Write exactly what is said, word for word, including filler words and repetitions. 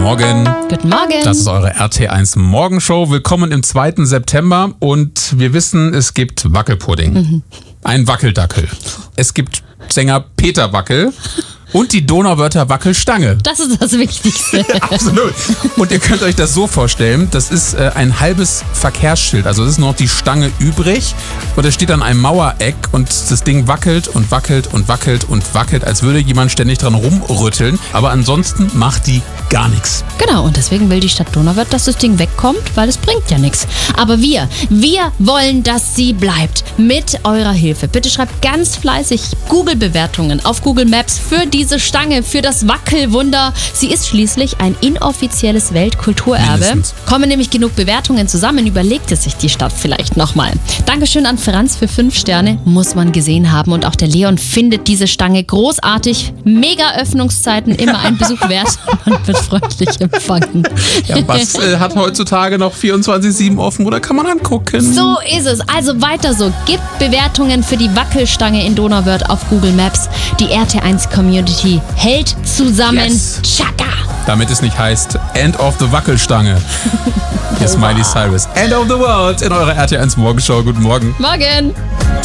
Morgen. Guten Morgen. Das ist eure R T eins Morgenshow. Willkommen im zweiten September und wir wissen, es gibt Wackelpudding. Mhm. Ein Wackeldackel. Es gibt Sänger Peter Wackel. Und die Donauwörther Wackelstange. Das ist das Wichtigste. Absolut. Und ihr könnt euch das so vorstellen, das ist äh, ein halbes Verkehrsschild. Also es ist nur noch die Stange übrig und es steht an einem Mauereck und das Ding wackelt und wackelt und wackelt und wackelt, als würde jemand ständig dran rumrütteln. Aber ansonsten macht die gar nichts. Genau, und deswegen will die Stadt Donauwörth, dass das Ding wegkommt, weil es bringt ja nichts. Aber wir, wir wollen, dass sie bleibt. Mit eurer Hilfe. Bitte schreibt ganz fleißig Google-Bewertungen auf Google Maps für diese Stange, für das Wackelwunder. Sie ist schließlich ein inoffizielles Weltkulturerbe. Mindestens. Kommen nämlich genug Bewertungen zusammen, überlegt es sich die Stadt vielleicht nochmal. Dankeschön an Franz für fünf Sterne, muss man gesehen haben. Und auch der Leon findet diese Stange großartig. Mega Öffnungszeiten, immer ein Besuch wert. Man wird freundlich empfangen. Ja, was äh, hat heutzutage noch vierundzwanzig sieben offen oder kann man angucken? So ist es. Also weiter so. Gibt Bewertungen für die Wackelstange in Donauwörth auf Google Maps. Die R T eins Community hält zusammen. Yes. Chaka! Damit es nicht heißt End of the Wackelstange. Hier ist Miley Cyrus. End of the World in eurer R T eins Morgenshow. Guten Morgen. Morgen!